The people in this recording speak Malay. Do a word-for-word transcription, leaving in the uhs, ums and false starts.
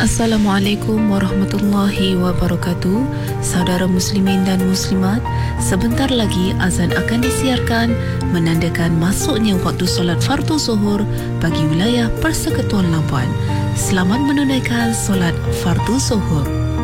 Assalamualaikum warahmatullahi wabarakatuh. Saudara muslimin dan muslimat, sebentar lagi azan akan disiarkan menandakan masuknya waktu solat fardu zuhur bagi wilayah Persekutuan Labuan. Selamat menunaikan solat fardu zuhur.